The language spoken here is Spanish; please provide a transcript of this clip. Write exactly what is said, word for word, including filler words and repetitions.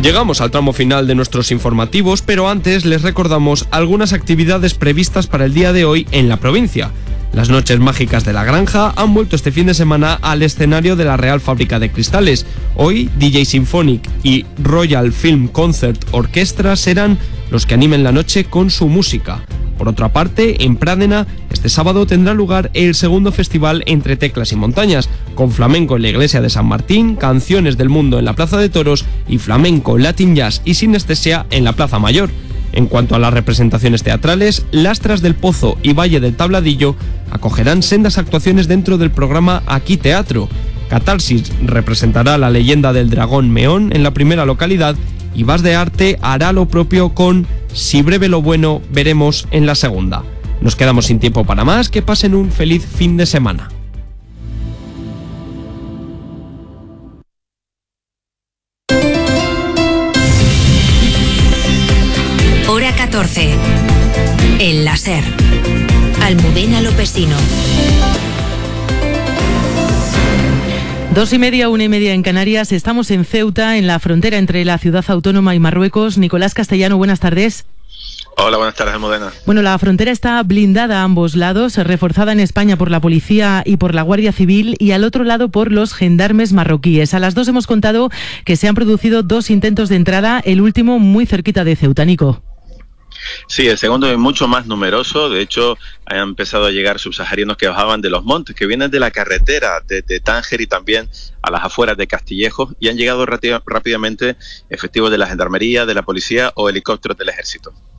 Llegamos al tramo final de nuestros informativos, pero antes les recordamos algunas actividades previstas para el día de hoy en la provincia. Las Noches Mágicas de la Granja han vuelto este fin de semana al escenario de la Real Fábrica de Cristales. Hoy, D J Symphonic y Royal Film Concert Orchestra serán los que animen la noche con su música. Por otra parte, en Pradena, este sábado tendrá lugar el segundo festival Entre Teclas y Montañas, con flamenco en la iglesia de San Martín, canciones del mundo en la Plaza de Toros y flamenco, Latin Jazz y sinestesia en la Plaza Mayor. En cuanto a las representaciones teatrales, Lastras del Pozo y Valle del Tabladillo acogerán sendas actuaciones dentro del programa Aquí Teatro. Catarsis representará la leyenda del dragón Meón en la primera localidad y Vas de Arte hará lo propio con Si breve lo bueno veremos en la segunda. Nos quedamos sin tiempo para más, que pasen un feliz fin de semana. Hora catorce. El láser. Almudena Lopesino. Dos y media, una y media en Canarias. Estamos en Ceuta, en la frontera entre la ciudad autónoma y Marruecos. Nicolás Castellano, buenas tardes. Hola, buenas tardes, Almudena. Bueno, la frontera está blindada a ambos lados, reforzada en España por la policía y por la Guardia Civil, y al otro lado por los gendarmes marroquíes. A las dos hemos contado que se han producido dos intentos de entrada, el último muy cerquita de Ceuta, Nico. Sí, el segundo es mucho más numeroso. De hecho, han empezado a llegar subsaharianos que bajaban de los montes, que vienen de la carretera de, de Tánger y también a las afueras de Castillejo, y han llegado rápidamente efectivos de la Gendarmería, de la Policía o helicópteros del Ejército.